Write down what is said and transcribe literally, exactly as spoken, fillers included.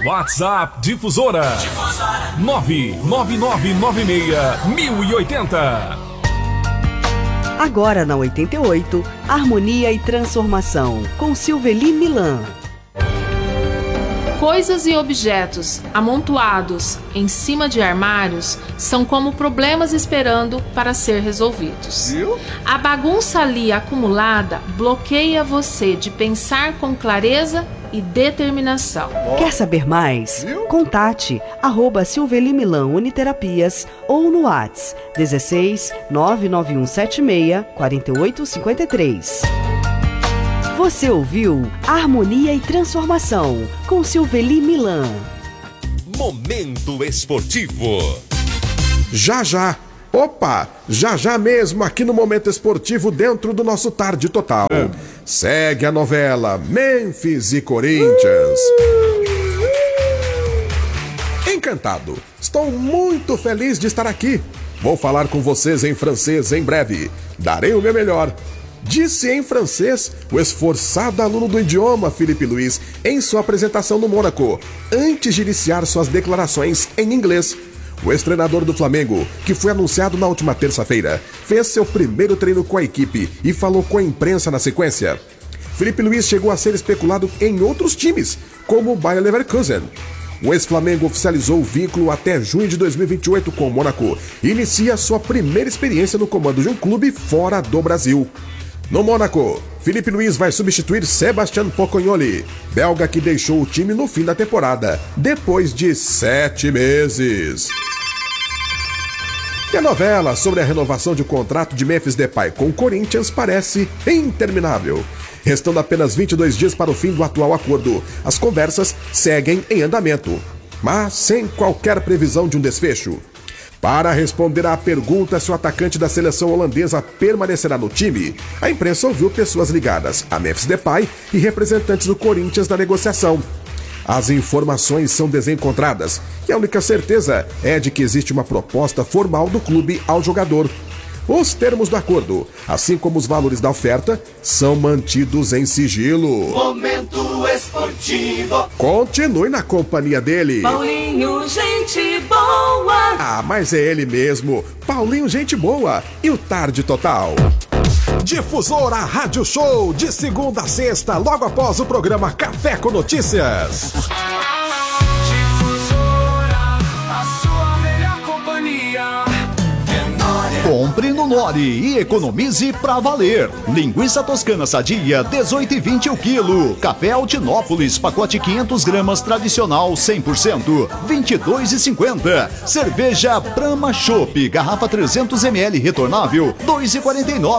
WhatsApp Difusora. Difusora. nove nove nove nove seis mil e oitenta. Agora na oitenta e oito, Harmonia e Transformação, com Silveli Milan. Coisas e objetos amontoados em cima de armários são como problemas esperando para ser resolvidos. Viu? A bagunça ali acumulada bloqueia você de pensar com clareza e determinação. Quer saber mais? Viu? Contate arroba Silveli Milan Uniterapias ou no WhatsApp dezesseis nove nove um sete seis quatro oito cinco três. Você ouviu Harmonia e Transformação com Silveli Milan. Momento Esportivo. Já já, opa, já já mesmo aqui no Momento Esportivo dentro do nosso Tarde Total. É. Segue a novela Memphis e Corinthians. Encantado, estou muito feliz de estar aqui. Vou falar com vocês em francês em breve. Darei o meu melhor. Disse em francês o esforçado aluno do idioma Felipe Luiz em sua apresentação no Mônaco, antes de iniciar suas declarações em inglês. O ex-treinador do Flamengo, que foi anunciado na última terça-feira, fez seu primeiro treino com a equipe e falou com a imprensa na sequência. Felipe Luiz chegou a ser especulado em outros times, como o Bayer Leverkusen. O ex-Flamengo oficializou o vínculo até junho de dois mil e vinte e oito com o Mônaco e inicia sua primeira experiência no comando de um clube fora do Brasil. No Mônaco, Felipe Luiz vai substituir Sebastian Pocognoli, belga que deixou o time no fim da temporada, depois de sete meses. E a novela sobre a renovação de contrato de Memphis Depay com o Corinthians parece interminável. Restando apenas vinte e dois dias para o fim do atual acordo, as conversas seguem em andamento, mas sem qualquer previsão de um desfecho. Para responder à pergunta se o atacante da seleção holandesa permanecerá no time, a imprensa ouviu pessoas ligadas a Memphis Depay e representantes do Corinthians na negociação. As informações são desencontradas e a única certeza é de que existe uma proposta formal do clube ao jogador. Os termos do acordo, assim como os valores da oferta, são mantidos em sigilo. Momento Esportivo. Continue na companhia dele. Paulinho, gente boa. Ah, mas é ele mesmo, Paulinho, gente boa. E o Tarde Total. Difusora Rádio Show, de segunda a sexta, logo após o programa Café com Notícias. Compre no Nori e economize pra valer. Linguiça toscana sadia, dezoito e vinte o quilo. Café Altinópolis, pacote quinhentas gramas tradicional cem por cento, vinte e dois e cinquenta. Cerveja Brahma Chopp, garrafa trezentos mililitros retornável, dois e quarenta e nove.